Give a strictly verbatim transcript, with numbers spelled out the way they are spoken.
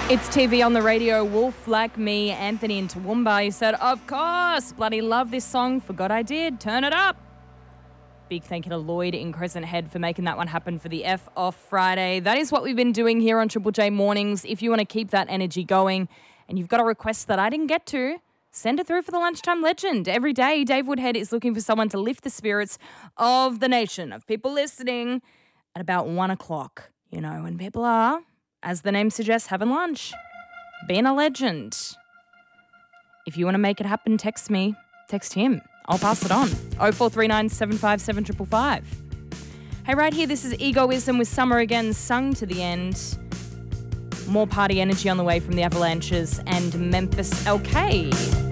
It's T V on the radio. Wolf Like Me, Anthony in Toowoomba. You said, of course, bloody love this song. Forgot I did. Turn it up. Big thank you to Lloyd in Crescent Head for making that one happen for the F Off Friday. That is what we've been doing here on Triple J Mornings. If you want to keep that energy going and you've got a request that I didn't get to, send it through for the Lunchtime Legend. Every day, Dave Woodhead is looking for someone to lift the spirits of the nation, of people listening at about one o'clock. You know, when people are, as the name suggests, having lunch, being a legend. If you want to make it happen, text me, text him. I'll pass it on. oh four three nine, seven five seven, five five five. Hey, right here, this is Egoism with Summer Again, sung to the end. More party energy on the way from the Avalanches and Memphis L K.